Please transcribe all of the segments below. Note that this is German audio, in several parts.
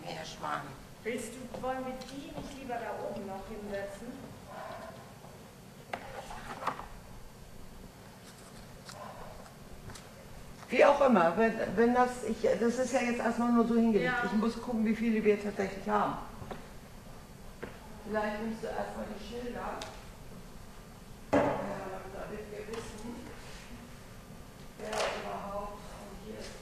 mehr Schmarrn. Wollen wir die nicht lieber da oben noch hinsetzen? Wie auch immer, wenn das ist ja jetzt erstmal nur so hingelegt. Ja. Ich muss gucken, wie viele wir tatsächlich haben. Vielleicht nimmst du erstmal die Schilder, damit wir wissen, wer überhaupt hier ist.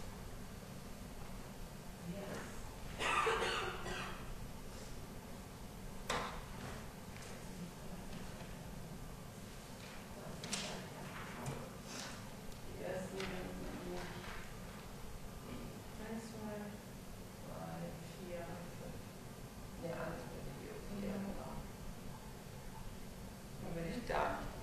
Die ersten sind nämlich 1, 2, 4. ne, alles mit Video. Ja, genau. Und wenn ich da nicht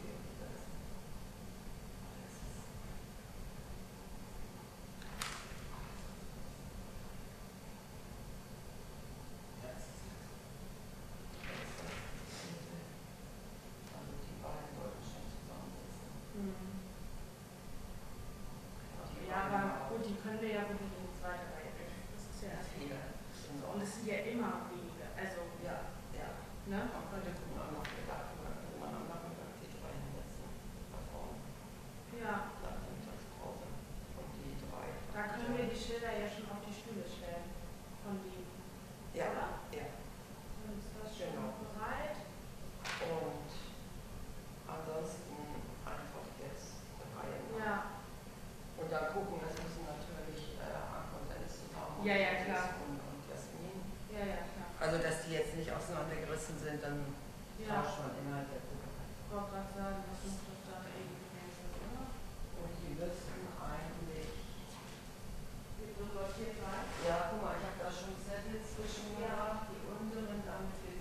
Ja, aber gut, die können wir ja wirklich in die zweite Reihe bringen. Das ist ja erst wieder. So, und es sind ja immer wenige. Also, ja. ne? Und heute gucken wir auch noch, wo man am Nachmittag die drei hinsetzen. Da vorne. Ja. Nach der Mittagspause. Und die drei. Da können wir die Schilder ja schon auf die Stühle stellen. Von die. Ja. Oder? Ja. Dann ist das schon Genau. bereit. Und ansonsten einfach jetzt Reihe machen. Ja. Und dann gucken, das müssen natürlich Anke und Alice zusammen Ja, ja, klar. und Jasmin. Ja, ja, klar. Also, dass die jetzt nicht auseinandergerissen sind, dann Ja. tauscht man innerhalb der Gruppe. Ich wollte gerade sagen, das muss doch da irgendwie cancel, oder? Und die müssten eigentlich Wie sortiert sein?